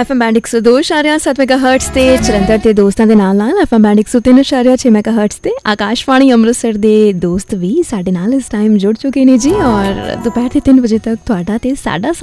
FM Band 102.7 ਮੈਗਾਹਰਟਜ਼ ਤੇ ਜਲੰਧਰ ਦੇ ਦੋਸਤਾਂ ਦੇ ਨਾਲ FM Band 103.6 ਮੈਗਾਹਰਟਜ਼ ਤੇ ਆਕਾਸ਼ਵਾਣੀ ਅੰਮ੍ਰਿਤਸਰ ਦੇ ਦੋਸਤ ਵੀ ਸਾਡੇ ਨਾਲ ਇਸ ਟਾਈਮ ਜੁੜ ਚੁੱਕੇ ਨੇ ਜੀ। ਔਰ ਦੁਪਹਿਰ ਦੇ 3 ਵਜੇ ਤੱਕ ਤੁਹਾਡਾ ਤੇ ਸਾਡਾ